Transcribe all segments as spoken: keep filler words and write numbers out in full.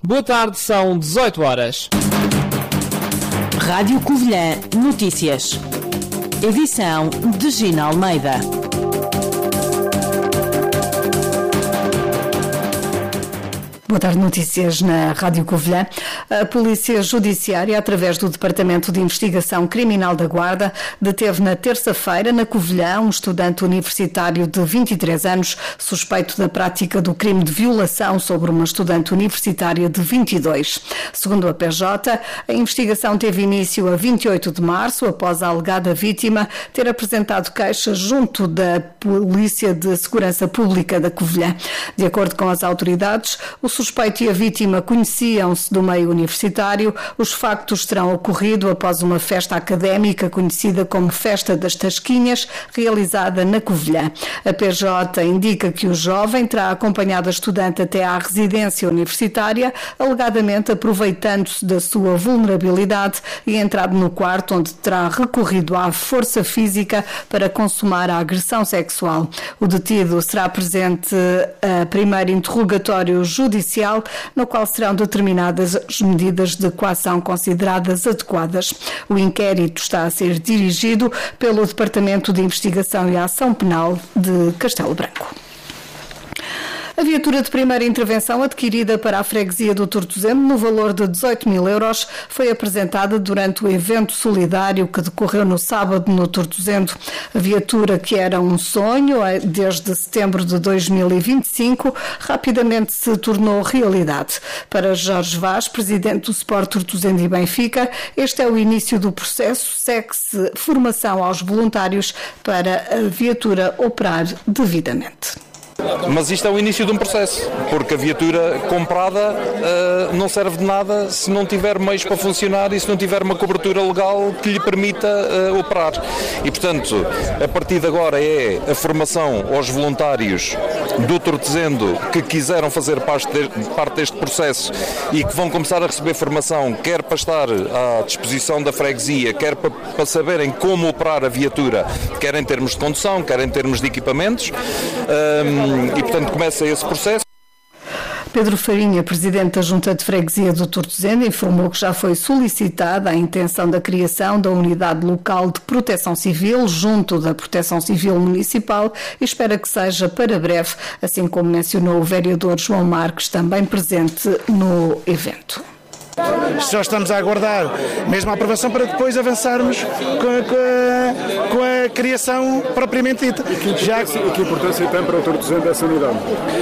Boa tarde, são dezoito horas. Rádio Covilhã Notícias. Edição de Gina Almeida. Boa tarde, notícias na Rádio Covilhã. A Polícia Judiciária, através do Departamento de Investigação Criminal da Guarda, deteve na terça-feira, na Covilhã, um estudante universitário de vinte e três anos, suspeito da prática do crime de violação sobre uma estudante universitária de vinte e dois. Segundo a P J, a investigação teve início a vinte e oito de março, após a alegada vítima ter apresentado queixa junto da Polícia de Segurança Pública da Covilhã. De acordo com as autoridades, o suspeito e a vítima conheciam-se do meio universitário. Os factos terão ocorrido após uma festa académica conhecida como Festa das Tasquinhas, realizada na Covilhã. A P J indica que o jovem terá acompanhado a estudante até à residência universitária, alegadamente aproveitando-se da sua vulnerabilidade e entrado no quarto, onde terá recorrido à força física para consumar a agressão sexual. O detido será presente a primeiro interrogatório judicial, no qual serão determinadas as medidas de coação consideradas adequadas. O inquérito está a ser dirigido pelo Departamento de Investigação e Ação Penal de Castelo Branco. A viatura de primeira intervenção adquirida para a freguesia do Tortozendo no valor de dezoito mil euros foi apresentada durante o evento solidário que decorreu no sábado no Tortozendo. A viatura, que era um sonho desde setembro de dois mil e vinte e cinco, rapidamente se tornou realidade. Para Jorge Vaz, presidente do Sport Tortozendo e Benfica, este é o início do processo. Segue-se formação aos voluntários para a viatura operar devidamente. Mas isto é o início de um processo, porque a viatura comprada uh, não serve de nada se não tiver meios para funcionar e se não tiver uma cobertura legal que lhe permita uh, operar. E, portanto, a partir de agora é a formação aos voluntários do Tortozendo que quiseram fazer parte, de, parte deste processo e que vão começar a receber formação, quer para estar à disposição da freguesia, quer para, para saberem como operar a viatura, quer em termos de condução, quer em termos de equipamentos. Um, E, portanto, começa esse processo. Pedro Farinha, presidente da Junta de Freguesia do Tortozendo, informou que já foi solicitada a intenção da criação da Unidade Local de Proteção Civil junto da Proteção Civil Municipal e espera que seja para breve, assim como mencionou o vereador João Marques, também presente no evento. Só estamos a aguardar mesmo a aprovação para depois avançarmos com a, com a, com a criação propriamente dita. E que, Já... e que importância tem para o Tortozendo essa unidade?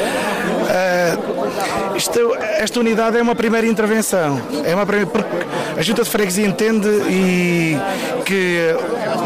Uh, isto, esta unidade é uma primeira intervenção. É uma primeira, porque a Junta de Freguesia entende e que...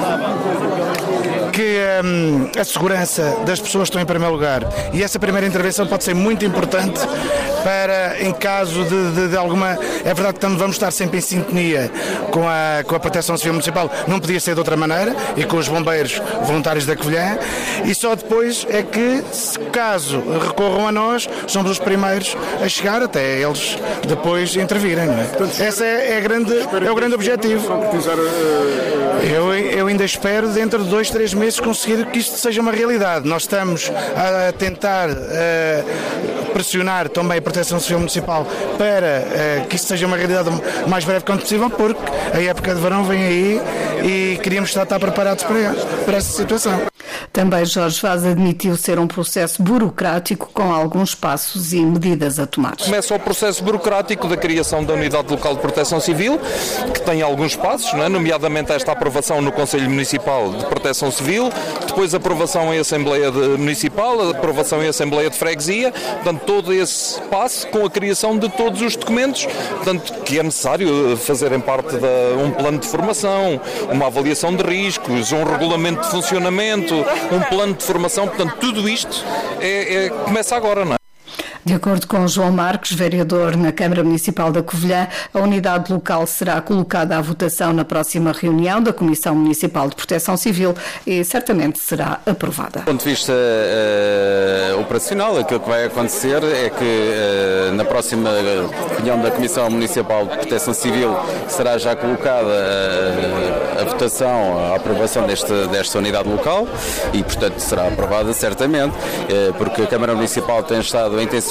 que hum, a segurança das pessoas está em primeiro lugar e essa primeira intervenção pode ser muito importante para, em caso de, de, de alguma... É verdade que estamos, vamos estar sempre em sintonia com a, com a Proteção Civil Municipal, não podia ser de outra maneira, e com os bombeiros voluntários da Covilhã, e só depois é que, se caso recorram a nós, somos os primeiros a chegar até eles depois intervirem. Não é? Portanto, esse é, é, grande, é o grande objetivo. Eu, eu ainda espero, dentro de dois, três meses, conseguir que isto seja uma realidade. Nós estamos a tentar a pressionar também a Proteção Civil Municipal para a, que isto seja uma realidade o mais breve quanto possível, porque a época de verão vem aí e queríamos estar, estar preparados para, para essa situação. Também Jorge Vaz admitiu ser um processo burocrático com alguns passos e medidas a tomar. Começa o processo burocrático da criação da Unidade Local de Proteção Civil, que tem alguns passos, não é? Nomeadamente esta aprovação no Conselho Municipal de Proteção Civil, depois aprovação em Assembleia de Municipal, aprovação em Assembleia de Freguesia, portanto todo esse passo com a criação de todos os documentos, portanto que é necessário fazerem parte de um plano de formação, uma avaliação de riscos, um regulamento de funcionamento, um plano de formação, portanto tudo isto é, é, começa agora, não é? De acordo com João Marques, vereador na Câmara Municipal da Covilhã, a unidade local será colocada à votação na próxima reunião da Comissão Municipal de Proteção Civil e certamente será aprovada. Do ponto de vista uh, operacional, aquilo que vai acontecer é que uh, na próxima reunião da Comissão Municipal de Proteção Civil será já colocada uh, a votação, a aprovação deste, desta unidade local e, portanto, será aprovada certamente, uh, porque a Câmara Municipal tem estado a intensificar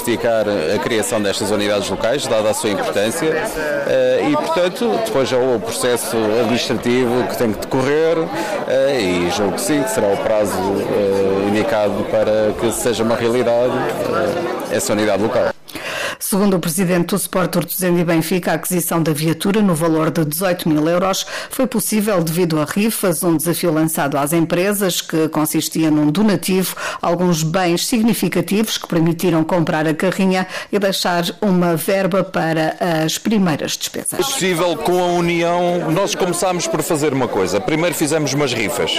justificar a criação destas unidades locais, dada a sua importância, e, portanto, depois já o processo administrativo que tem que decorrer, e julgo que sim, que será o prazo indicado para que seja uma realidade essa unidade local. Segundo o presidente do Sport Tortozende e Benfica, a aquisição da viatura no valor de dezoito mil euros foi possível devido a rifas, um desafio lançado às empresas que consistia num donativo, alguns bens significativos que permitiram comprar a carrinha e deixar uma verba para as primeiras despesas. É possível, com a união, nós começámos por fazer uma coisa. Primeiro fizemos umas rifas.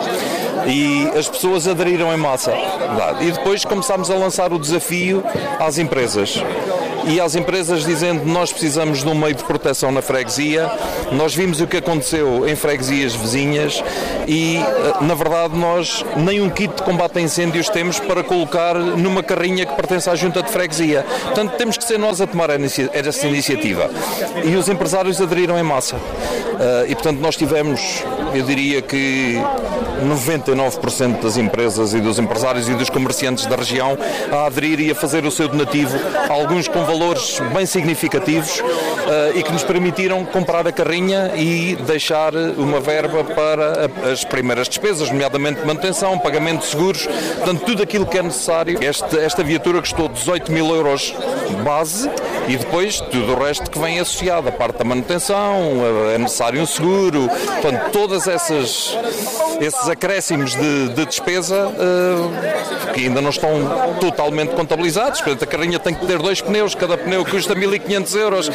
E as pessoas aderiram em massa. E depois começámos a lançar o desafio às empresas. E às empresas dizendo que nós precisamos de um meio de proteção na freguesia. Nós vimos o que aconteceu em freguesias vizinhas e, na verdade, nós nem um kit de combate a incêndios temos para colocar numa carrinha que pertence à junta de freguesia. Portanto, temos que ser nós a tomar essa iniciativa. E os empresários aderiram em massa. E, portanto, nós tivemos, eu diria que noventa e nove por cento das empresas e dos empresários e dos comerciantes da região a aderir e a fazer o seu donativo, alguns com valores bem significativos uh, e que nos permitiram comprar a carrinha e deixar uma verba para a, as primeiras despesas, nomeadamente manutenção, pagamento de seguros, portanto tudo aquilo que é necessário. Este, esta viatura custou dezoito mil euros base e depois tudo o resto que vem associado, a parte da manutenção, é necessário um seguro, portanto todas essas esses acréscimos de, de despesa uh, que ainda não estão totalmente contabilizados. Portanto, a carrinha tem que ter dois pneus, cada pneu custa mil e quinhentos euros.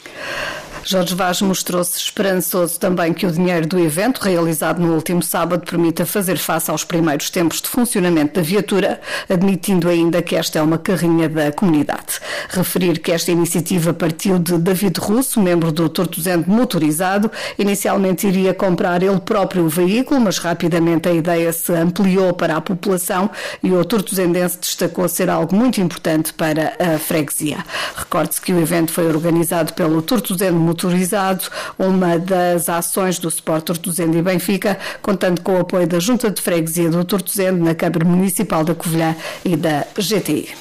Jorge Vaz mostrou-se esperançoso também que o dinheiro do evento, realizado no último sábado, permita fazer face aos primeiros tempos de funcionamento da viatura, admitindo ainda que esta é uma carrinha da comunidade. Referir que esta iniciativa partiu de David Russo, membro do Tortozende Motorizado. Inicialmente iria comprar ele próprio o veículo, mas rapidamente a ideia se ampliou para a população e o tortozendense destacou ser algo muito importante para a freguesia. Recorde-se que o evento foi organizado pelo Tortozende Motorizado, uma das ações do Sport Tortozende e Benfica, contando com o apoio da Junta de Freguesia do Tortozende, na Câmara Municipal da Covilhã e da G T I.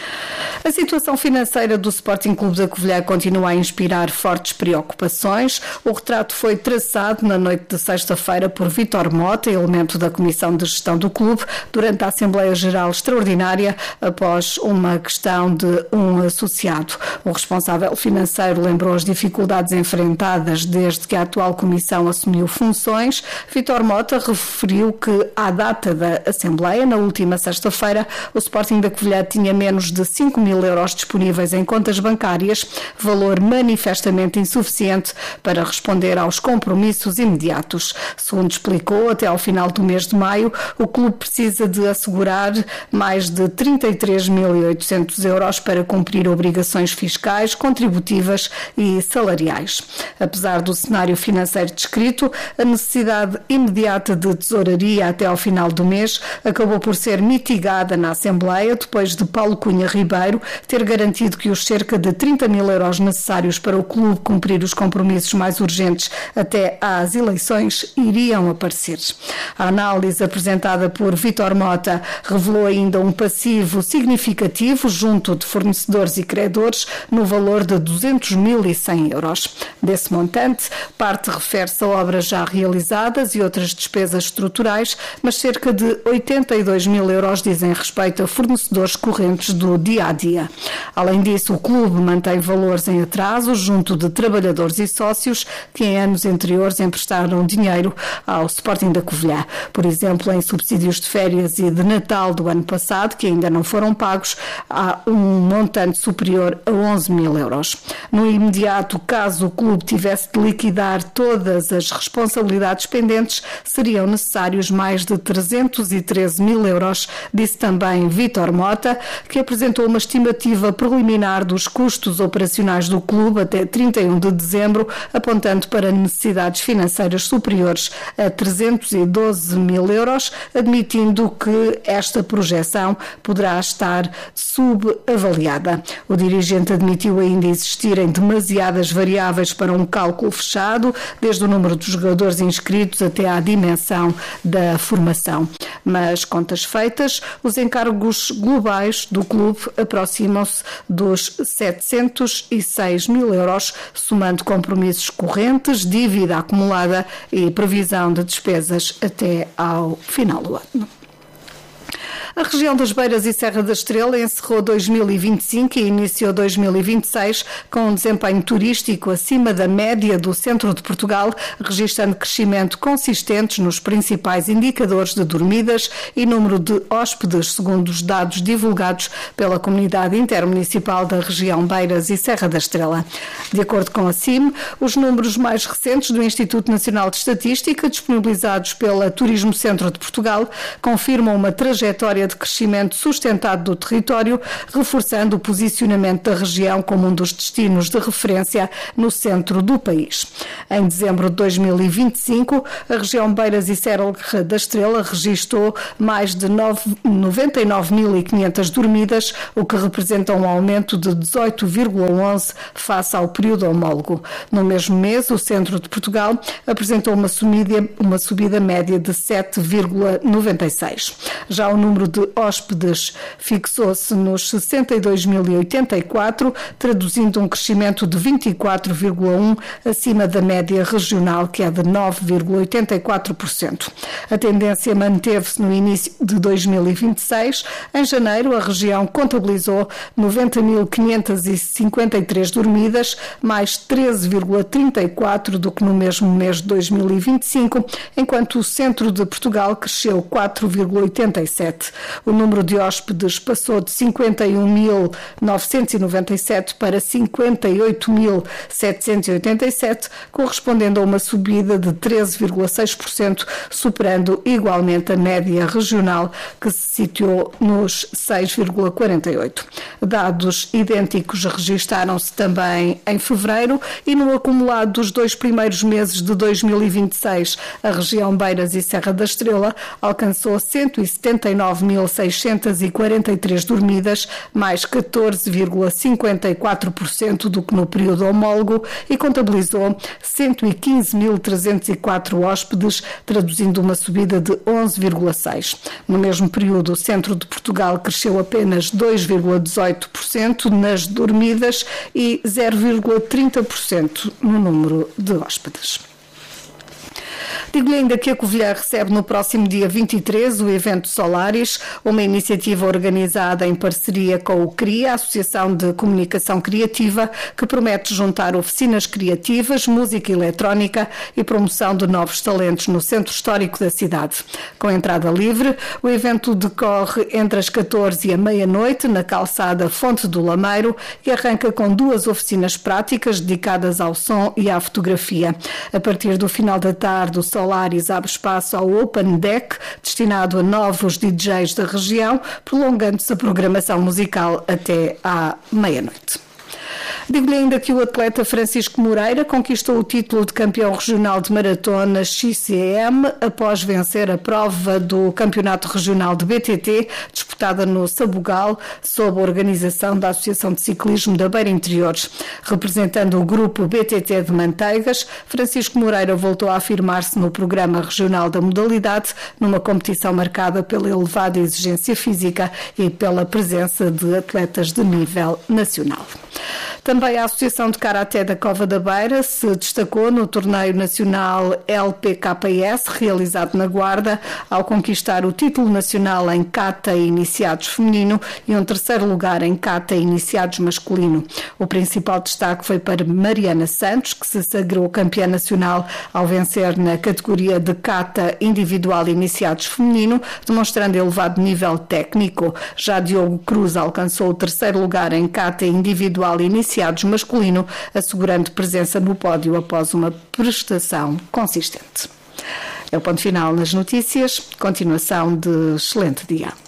A situação financeira do Sporting Clube da Covilhã continua a inspirar fortes preocupações. O retrato foi traçado na noite de sexta-feira por Vítor Mota, elemento da Comissão de Gestão do clube, durante a Assembleia Geral Extraordinária, após uma questão de um associado. O responsável financeiro lembrou as dificuldades enfrentadas desde que a atual Comissão assumiu funções. Vítor Mota referiu que, à data da Assembleia, na última sexta-feira, o Sporting da Covilhã tinha menos de cinco mil euros disponíveis em contas bancárias, valor manifestamente insuficiente para responder aos compromissos imediatos. Segundo explicou, até ao final do mês de maio, o clube precisa de assegurar mais de trinta e três mil e oitocentos euros para cumprir obrigações fiscais, contributivas e salariais. Apesar do cenário financeiro descrito, a necessidade imediata de tesouraria até ao final do mês acabou por ser mitigada na Assembleia, depois de Paulo Cunha Ribeiro ter garantido que os cerca de trinta mil euros necessários para o clube cumprir os compromissos mais urgentes até às eleições iriam aparecer. A análise apresentada por Vítor Mota revelou ainda um passivo significativo junto de fornecedores e credores no valor de duzentos mil e cem euros. Desse montante, parte refere-se a obras já realizadas e outras despesas estruturais, mas cerca de oitenta e dois mil euros dizem respeito a fornecedores correntes do dia a dia. Além disso, o clube mantém valores em atraso junto de trabalhadores e sócios que em anos anteriores emprestaram dinheiro ao Sporting da Covilhã. Por exemplo, em subsídios de férias e de Natal do ano passado, que ainda não foram pagos, há um montante superior a onze mil euros. No imediato, caso o clube tivesse de liquidar todas as responsabilidades pendentes, seriam necessários mais de trezentos e treze mil euros, disse também Vítor Mota, que apresentou uma estimativa preliminar dos custos operacionais do clube até trinta e um de dezembro, apontando para necessidades financeiras superiores a trezentos e doze mil euros, admitindo que esta projeção poderá estar subavaliada. O dirigente admitiu ainda existirem demasiadas variáveis para um cálculo fechado, desde o número de jogadores inscritos até à dimensão da formação. Mas, contas feitas, os encargos globais do clube aproximam aproximam-se dos setecentos e seis mil euros, somando compromissos correntes, dívida acumulada e previsão de despesas até ao final do ano. A região das Beiras e Serra da Estrela encerrou dois mil e vinte e cinco e iniciou dois mil e vinte e seis com um desempenho turístico acima da média do centro de Portugal, registrando crescimento consistentes nos principais indicadores de dormidas e número de hóspedes, segundo os dados divulgados pela Comunidade Intermunicipal da região Beiras e Serra da Estrela. De acordo com a C I M, os números mais recentes do Instituto Nacional de Estatística, disponibilizados pela Turismo Centro de Portugal, confirmam uma trajetória de crescimento sustentado do território, reforçando o posicionamento da região como um dos destinos de referência no centro do país. Em dezembro de dois mil e vinte e cinco, a região Beiras e Serra da Estrela registrou mais de noventa e nove mil e quinhentas dormidas, o que representa um aumento de dezoito vírgula onze face ao período homólogo. No mesmo mês, o centro de Portugal apresentou uma subida, uma subida média de sete vírgula noventa e seis. Já o número de hóspedes fixou-se nos sessenta e dois mil e oitenta e quatro, traduzindo um crescimento de vinte e quatro vírgula um por cento acima da média regional, que é de nove vírgula oitenta e quatro por cento. A tendência manteve-se no início de dois mil e vinte e seis. Em janeiro, a região contabilizou noventa mil quinhentas e cinquenta e três dormidas, mais treze vírgula trinta e quatro por cento do que no mesmo mês de dois mil e vinte e cinco, enquanto o centro de Portugal cresceu quatro vírgula oitenta e sete por cento. O número de hóspedes passou de cinquenta e um mil novecentos e noventa e sete para cinquenta e oito mil setecentos e oitenta e sete, correspondendo a uma subida de treze vírgula seis por cento, superando igualmente a média regional, que se situou nos seis vírgula quarenta e oito por cento. Dados idênticos registaram-se também em fevereiro e no acumulado dos dois primeiros meses de dois mil e vinte e seis, a região Beiras e Serra da Estrela alcançou cento e setenta e nove mil seiscentas e quarenta e três dormidas, mais catorze vírgula cinquenta e quatro por cento do que no período homólogo, e contabilizou cento e quinze mil trezentos e quatro hóspedes, traduzindo uma subida de onze vírgula seis por cento. No mesmo período, o centro de Portugal cresceu apenas dois vírgula dezoito por cento nas dormidas e zero vírgula trinta por cento no número de hóspedes. Digo-lhe ainda que a Covilhã recebe no próximo dia vinte e três o evento Solaris, uma iniciativa organizada em parceria com o CRIA, a Associação de Comunicação Criativa, que promete juntar oficinas criativas, música eletrónica e promoção de novos talentos no centro histórico da cidade. Com entrada livre, o evento decorre entre as catorze e a meia-noite na calçada Fonte do Lameiro e arranca com duas oficinas práticas dedicadas ao som e à fotografia. A partir do final da tarde, o Solaris abre espaço ao Open Deck, destinado a novos D Js da região, prolongando-se a programação musical até à meia-noite. Digo-lhe ainda que o atleta Francisco Moreira conquistou o título de campeão regional de maratona X C M após vencer a prova do Campeonato Regional de B T T, disputada no Sabugal, sob a organização da Associação de Ciclismo da Beira Interiores. Representando o grupo B T T de Manteigas, Francisco Moreira voltou a afirmar-se no programa regional da modalidade, numa competição marcada pela elevada exigência física e pela presença de atletas de nível nacional. Também a Associação de Karaté da Cova da Beira se destacou no torneio nacional L P K S, realizado na Guarda, ao conquistar o título nacional em Kata Iniciados feminino e um terceiro lugar em Kata Iniciados masculino. O principal destaque foi para Mariana Santos, que se sagrou campeã nacional ao vencer na categoria de Kata Individual Iniciados feminino, demonstrando elevado nível técnico. Já Diogo Cruz alcançou o terceiro lugar em Kata Individual Iniciados masculino, assegurando presença no pódio após uma prestação consistente. É o ponto final nas notícias. Continuação de excelente dia.